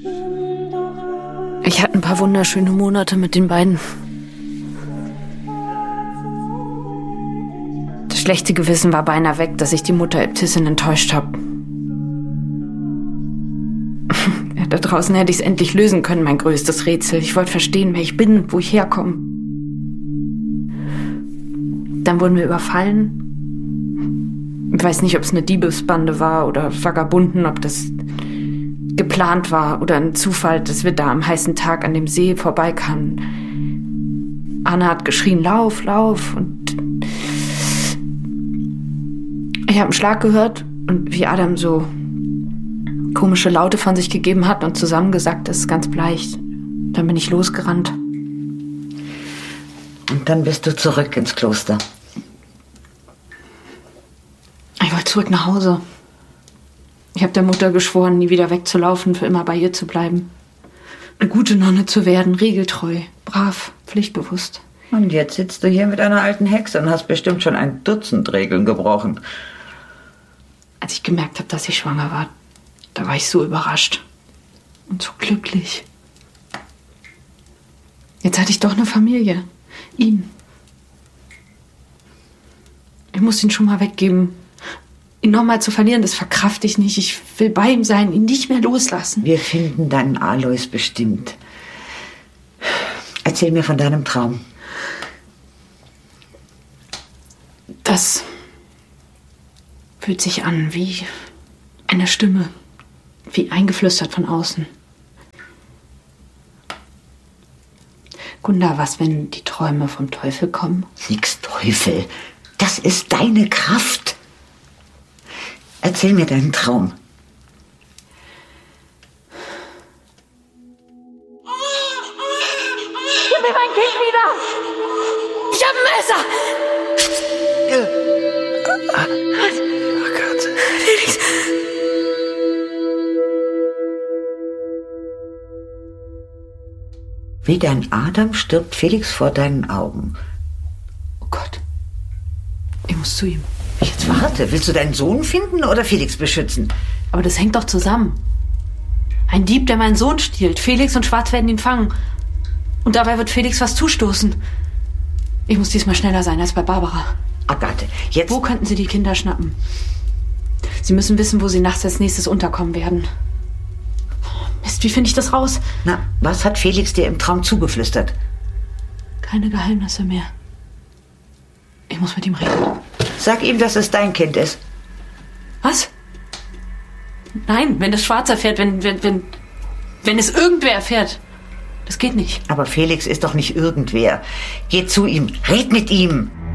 Ich hatte ein paar wunderschöne Monate mit den beiden. Das schlechte Gewissen war beinahe weg, dass ich die Mutter Äbtissin enttäuscht habe. Ja, da draußen hätte ich es endlich lösen können, mein größtes Rätsel. Ich wollte verstehen, wer ich bin, wo ich herkomme. Dann wurden wir überfallen. Ich weiß nicht, ob es eine Diebesbande war oder Vagabunden, ob das geplant war oder ein Zufall, dass wir da am heißen Tag an dem See vorbeikamen. Anna hat geschrien, lauf, lauf. Und ich habe einen Schlag gehört und wie Adam so komische Laute von sich gegeben hat und zusammengesackt ist, ganz bleich. Dann bin ich losgerannt. Und dann bist du zurück ins Kloster. Ich wollte zurück nach Hause. Ich habe der Mutter geschworen, nie wieder wegzulaufen, für immer bei ihr zu bleiben. Eine gute Nonne zu werden, regeltreu, brav, pflichtbewusst. Und jetzt sitzt du hier mit einer alten Hexe und hast bestimmt schon 1 Dutzend Regeln gebrochen. Als ich gemerkt habe, dass ich schwanger war, da war ich so überrascht und so glücklich. Jetzt hatte ich doch eine Familie. Ihn. Ich muss ihn schon mal weggeben. Ihn nochmal zu verlieren, das verkrafte ich nicht. Ich will bei ihm sein, ihn nicht mehr loslassen. Wir finden deinen Alois bestimmt. Erzähl mir von deinem Traum. Das fühlt sich an wie eine Stimme, wie eingeflüstert von außen. Gunda, was, wenn die Träume vom Teufel kommen? Nix Teufel. Das ist deine Kraft. Erzähl mir deinen Traum. Gib mir mein Kind wieder! Ich hab ein Messer! Oh Gott. Felix! Wie dein Adam stirbt Felix vor deinen Augen. Oh Gott. Ich muss zu ihm. Jetzt warte, willst du deinen Sohn finden oder Felix beschützen? Aber das hängt doch zusammen. Ein Dieb, der meinen Sohn stiehlt. Felix und Schwarz werden ihn fangen. Und dabei wird Felix was zustoßen. Ich muss diesmal schneller sein als bei Barbara. Agathe, jetzt... Wo könnten Sie die Kinder schnappen? Sie müssen wissen, wo sie nachts als nächstes unterkommen werden. Mist, wie finde ich das raus? Na, was hat Felix dir im Traum zugeflüstert? Keine Geheimnisse mehr. Ich muss mit ihm reden. Sag ihm, dass es dein Kind ist. Was? Nein, wenn das Schwarz erfährt, wenn es irgendwer erfährt. Das geht nicht. Aber Felix ist doch nicht irgendwer. Geh zu ihm, red mit ihm.